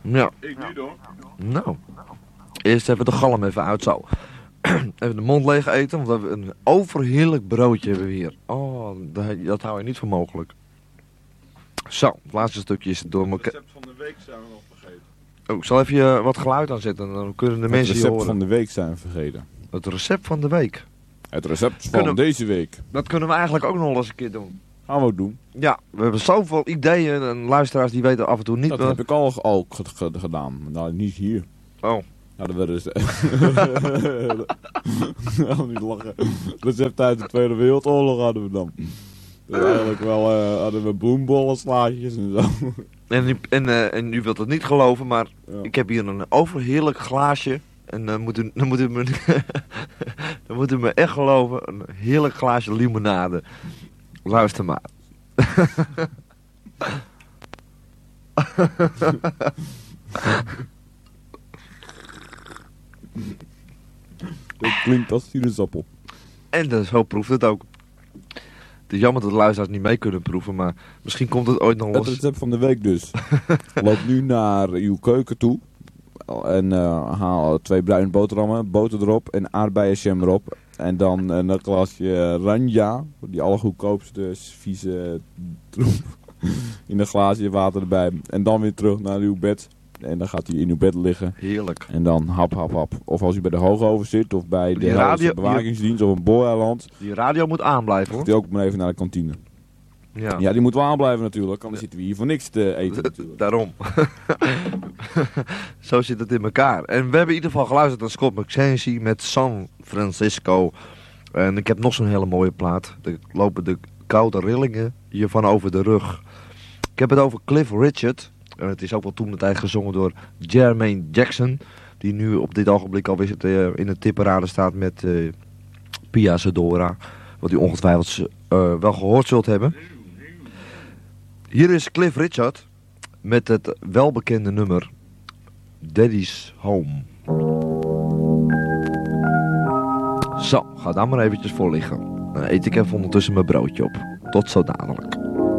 Ja. Ik niet hoor. Nou. Eerst even de galm even uit zo. Even de mond leeg eten, want we hebben een overheerlijk broodje hebben we hier. Oh, dat hou je niet voor mogelijk. Zo, het laatste stukje is door Het elkaar. recept van de week zijn we nog vergeten. Oh, ik zal even wat geluid aanzetten, dan kunnen de mensen Het je recept horen. van de week zijn we vergeten. Het recept van de week. Het recept van Kunnen- deze week. Dat kunnen we eigenlijk ook nog wel eens een keer doen. Gaan we ook doen. Ja, we hebben zoveel ideeën en luisteraars die weten af en toe niet. Dat heb ik al gedaan. Maar nou, niet hier. Oh. Hadden we dus... Nou, niet lachen. Recept uit de Tweede Wereldoorlog hadden we dan. Dus eigenlijk wel hadden we bloembollen, slaatjes en zo. En u wilt het niet geloven, maar Ja. ik heb hier een overheerlijk glaasje. En dan moet u me, dan moet u me echt geloven, een heerlijk glaasje limonade. Luister maar. Dat klinkt als sinaasappel. En zo proeft het ook. Het is jammer dat de luisteraars niet mee kunnen proeven, maar misschien komt het ooit nog Het los. recept van de week dus. Loop nu naar uw keuken toe. En haal 2 bruine boterhammen, boter erop en aardbeienjam erop. En dan een glasje Ranja, die allergoedkoopste vieze troep. In een glaasje water erbij. En dan weer terug naar uw bed. En dan gaat hij in uw bed liggen. Heerlijk. En dan hap, hap, hap. Of als u bij de Hoogover zit of bij de Die Helse radio- bewakingsdienst of een booreiland. Die radio moet aanblijven hoor. Gaat hij ook maar even naar de kantine. Ja. Ja, die moet wel aanblijven natuurlijk. Anders zitten we hier voor niks te eten natuurlijk. Daarom. Zo zit het in elkaar. En we hebben in ieder geval geluisterd naar Scott McKenzie met San Francisco. En ik heb nog zo'n hele mooie plaat. Er lopen de koude rillingen hiervan over de rug. Ik heb het over Cliff Richard. En het is ook wel toen de tijd gezongen door Jermaine Jackson. Die nu op dit ogenblik alweer in de tipparade staat met Pia Sedora. Wat u ongetwijfeld wel gehoord zult hebben. Hier is Cliff Richard met het welbekende nummer Daddy's Home. Zo, ga daar maar eventjes voor liggen. Dan eet ik even ondertussen mijn broodje op. Tot zo dadelijk.